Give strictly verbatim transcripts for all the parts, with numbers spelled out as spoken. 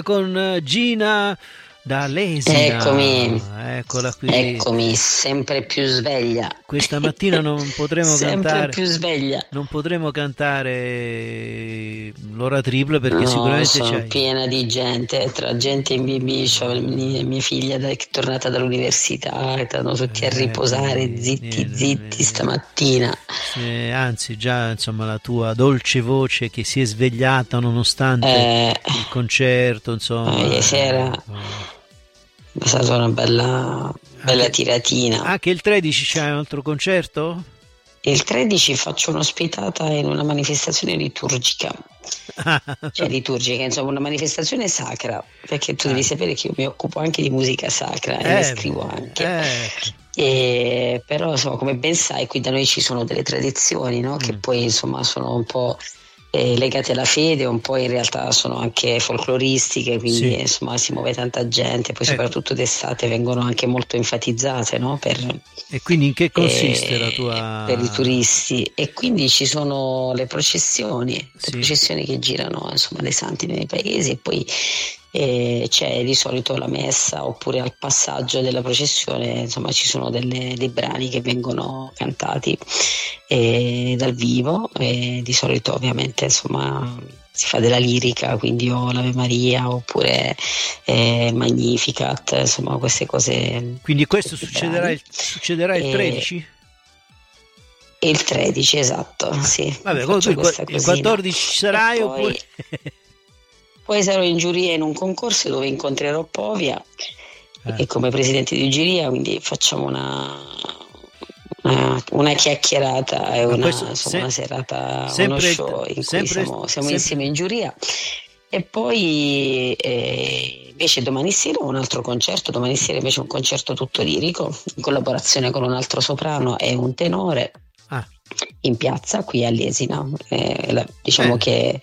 con Gina D'Alesina. Eccomi, Eccola qui. eccomi, sempre più sveglia. Questa mattina non potremo Sempre cantare, più sveglia. non potremo cantare l'ora tripla perché No, sicuramente sono c'hai. piena di gente, tra gente in B B, c'ho mia, mia figlia da- che è tornata dall'università, che stanno tutti a Eh, riposare, quindi zitti niente, zitti eh, stamattina. se- anzi già insomma la tua dolce voce che si è svegliata nonostante Eh, il concerto, eh, ieri insomma, sera è stata una bella, bella anche, tiratina. anche il tredici c'è un altro concerto? Il tredici faccio un'ospitata in una manifestazione liturgica, cioè liturgica, insomma una manifestazione sacra, perché tu devi Ah, sapere che io mi occupo anche di musica sacra e ne eh, scrivo beh, anche. eh, E, però insomma come ben sai qui da noi ci sono delle tradizioni, no? Che mm, poi insomma sono un po' eh, legate alla fede, un po' in realtà sono anche folcloristiche, quindi sì, insomma si muove tanta gente, poi ecco. soprattutto d'estate vengono anche molto enfatizzate, no? Per, E quindi in che consiste la eh, per i tua... turisti, e quindi ci sono le processioni, le Sì, processioni che girano insomma dei santi nei paesi, e poi eh, c'è di solito la messa, oppure al passaggio della processione insomma ci sono delle- dei brani che vengono cantati eh, dal vivo, e di solito ovviamente insomma si fa della lirica, quindi o l'Ave Maria oppure eh, Magnificat, insomma queste cose, quindi questo questi succederà brani. il, succederà il E, tredici? e il tredici, esatto, Ah, sì, vabbè, comunque tu faccio il, qua- questa il cosina. quattordici ci E sarai oppure... poi, poi sarò in giuria in un concorso dove incontrerò Povia Ah, e come presidente di giuria, quindi facciamo una, una, una chiacchierata e ma una, questo insomma, una se- serata, uno sempre, il, show in cui sempre, siamo, siamo insieme sempre... in giuria. E poi eh, invece domani sera un altro concerto, domani sera invece un concerto tutto lirico in collaborazione con un altro soprano e un tenore Ah, in piazza qui a Lesina. Eh, la- diciamo bene. che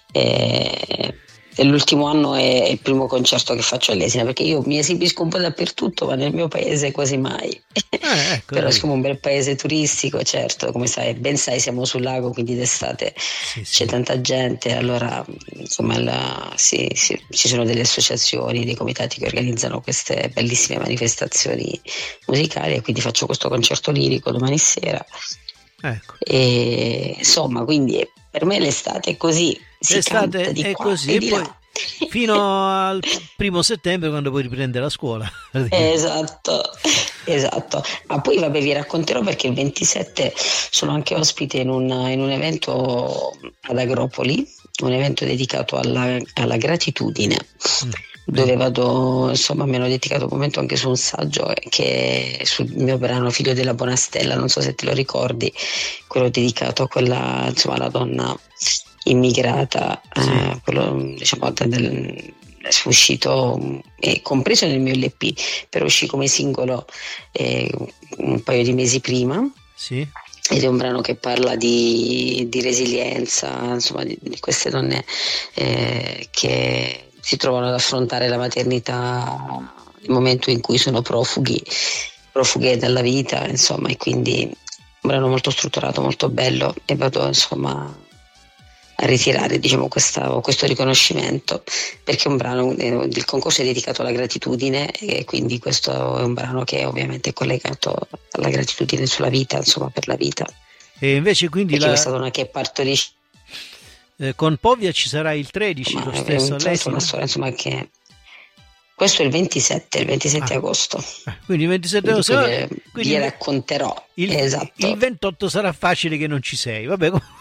eh, è l'ultimo anno è il primo concerto che faccio a Lesina, perché io mi esibisco un po' dappertutto, ma nel mio paese quasi mai. Eh, ecco, Però vedi. siccome è un bel paese turistico, certo, come sai, ben sai, siamo sul lago, quindi d'estate Sì, c'è sì. tanta gente, allora insomma la- sì, sì, ci sono delle associazioni, dei comitati che organizzano queste bellissime manifestazioni musicali, e quindi faccio questo concerto lirico domani sera. Ecco. E, insomma, quindi per me l'estate è così, si canta L'estate di è qua così e e di poi là. fino al primo settembre quando poi riprende la scuola. praticamente. Esatto, esatto. Ma poi vabbè, vi racconterò perché il ventisette sono anche ospite in un, in un evento ad Agropoli, un evento dedicato alla, alla gratitudine, Mm, dove bene. vado, insomma, mi hanno dedicato un momento anche su un saggio eh, che è sul mio brano Figlio della Bonastella, non so se te lo ricordi, quello dedicato a quella, insomma, alla donna immigrata, Sì. eh, quello diciamo del, è uscito, è compreso nel mio L P, però uscì come singolo eh, un paio di mesi prima, Sì. ed è un brano che parla di, di resilienza, insomma di, di queste donne eh, che si trovano ad affrontare la maternità nel momento in cui sono profughi, profughe dalla vita, insomma, e quindi un brano molto strutturato, molto bello, e vado insomma a ritirare diciamo questa, questo riconoscimento, perché è un brano, eh, il concorso è dedicato alla gratitudine, e quindi questo è un brano che ovviamente è collegato alla gratitudine sulla vita, insomma, per la vita, E invece quindi perché la, questa donna che partorisce, eh, con Povia ci sarà il tredici, lo ma è stesso un- tra l'altro una all'Esina? storia insomma che questo è il ventisette, il ventisette Ah, agosto, eh, quindi il ventisette quindi poi agosto, vi, quindi vi il, racconterò. il- il Esatto. ventotto sarà facile che non ci sei. Vabbè, comunque-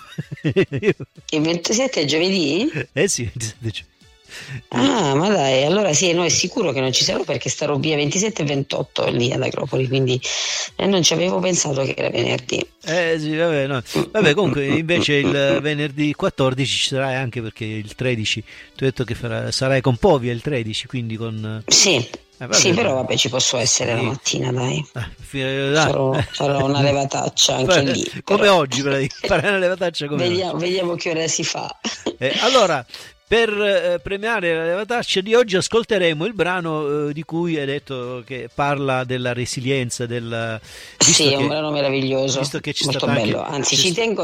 Il ventisette è giovedì? eh sì, ventisette giugno. Eh, Ah, ma dai, allora sì, no, è sicuro che non ci sarò, perché starò via ventisette e ventotto lì ad Agropoli, quindi eh, non ci avevo pensato che era venerdì. eh, sì, vabbè, no. Mm, Vabbè, mm, mm, comunque mm, invece mm, il mm. venerdì quattordici ci sarai anche perché il tredici, tu hai detto che farà- sarai con Povia il tredici, quindi con... Sì, Eh, sì, vabbè, però beh, vabbè, ci posso essere la sì. mattina, dai. Ah, fi- ah, Farò, farò una levataccia anche lì, come però. oggi, praticamente, farai una levataccia come oggi. Vediamo, vediamo che ora si fa. Eh, allora, per eh, premiare la levataccia di oggi ascolteremo il brano eh, di cui hai detto che parla della resilienza, del, visto Sì, è un che, brano meraviglioso, visto che c'è molto stata anche... bello. Anzi, c'è ci st- tengo